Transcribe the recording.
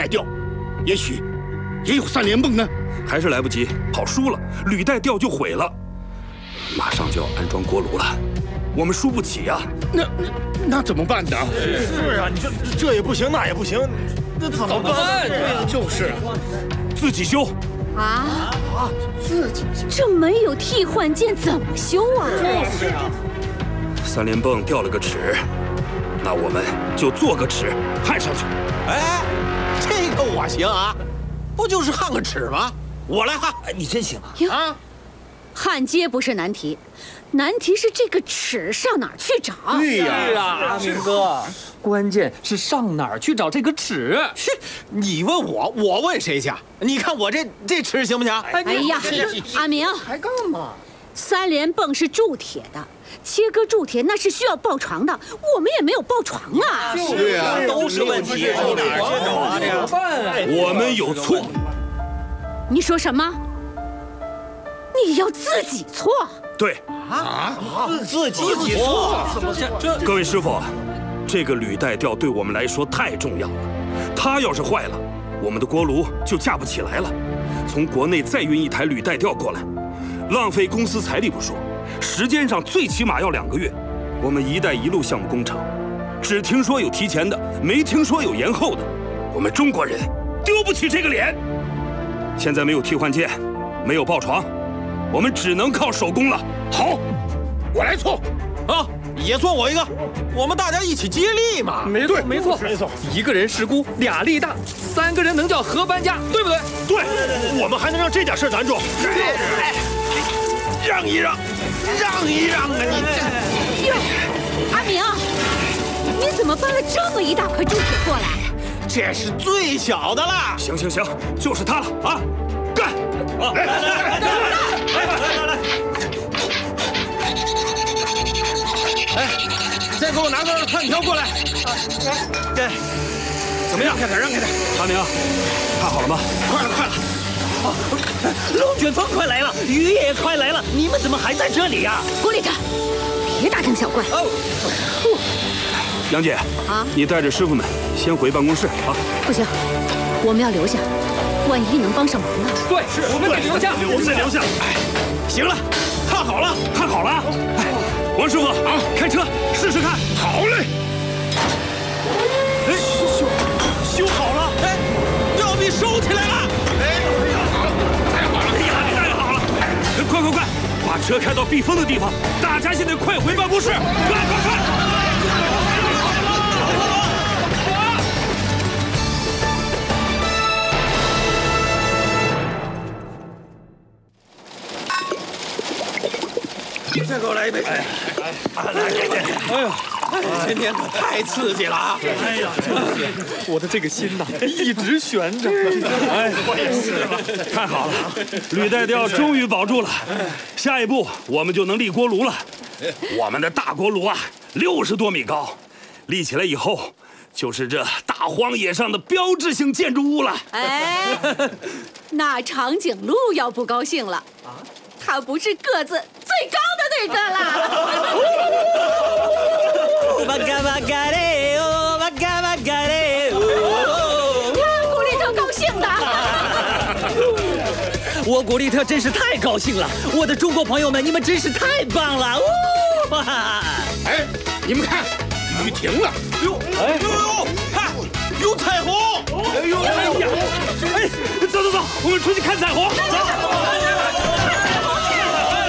带吊，也许也有3连蹦呢。 还是来不及，跑输了，履带吊就毁了。马上就要安装锅炉了，我们输不起呀。 那怎么办呢？ 是啊，你这也不行，那也不行，那怎么办？ 对呀，就是。 自己修。 自己这没有替换件怎么修啊？ 是啊。 3连蹦掉了个齿，那我们就做个齿焊上去。 哎，这个我行啊，不就是焊个齿吗？我来焊。 你真行啊！焊接不是难题，难题是这个齿上哪儿去找？ 对呀， 是啊，阿明哥，关键是上哪儿去找这个齿？ 你问我，我问谁去？你看我这齿行不行？ 哎呀，阿明， 还干嘛 ？3连蹦是铸铁的。 切割铸铁那是需要爆床的，我们也没有爆床啊！ 对啊， 都是问题，你哪儿去找啊？怎么办啊？ 我们有错。 你说什么？你要自己错？ 对自己错？怎么这？ 各位师傅，这个履带吊对我们来说太重要了，它要是坏了，我们的锅炉就架不起来了。从国内再运一台履带吊过来，浪费公司财力不说。 时间上最起码要2个月。我们“一带一路”项目工程，只听说有提前的，没听说有延后的。我们中国人丢不起这个脸。现在没有替换件，没有爆床，我们只能靠手工了。 好，我来错。 啊，也算我一个，我们大家一起接力嘛。 没错，一个人势孤俩力大，3个人能叫合搬家，对不对？ 对，我们还能让这点事拦住。 让一让啊！你这…… 哟，阿明，你怎么搬了这么一大块铸铁过来？ 这是最小的啦。 行，就是它了啊！干！来！ 哎，再给我拿个焊条过来。 对， 怎么样？让开点！阿明，看好了吗？ 快了！ 龙卷风快来了，雨也快来了，你们怎么还在这里呀？ 郭立特，别大惊小怪。 杨姐啊， 你带着师傅们先回办公室啊。 不行，我们要留下，万一能帮上忙呢？ 对，我们得留下， 我们得留下。哎，行了，看好了。哎，王师傅啊，开车试试看。好嘞。哎，修好了。 哎，吊臂收起来了。 太好了！快，把车开到避风的地方！大家现在快回办公室！快！ 再给我来一杯。来，哎呦！ 今天可太刺激了啊！ 哎呀，我的这个心呐，一直悬着。 哎，我也是。太好了，履带吊终于保住了。下一步我们就能立锅炉了。我们的大锅炉啊，60多米高，立起来以后，就是这大荒野上的标志性建筑物了。 哎，那长颈鹿要不高兴了啊，它不是个子最高的那个啦。古力特高兴的， 我古力特真是太高兴了！我的中国朋友们，你们真是太棒了！ 哎，你们看，雨停了。 看，有彩虹！ 哎，走，我们出去看彩虹。走。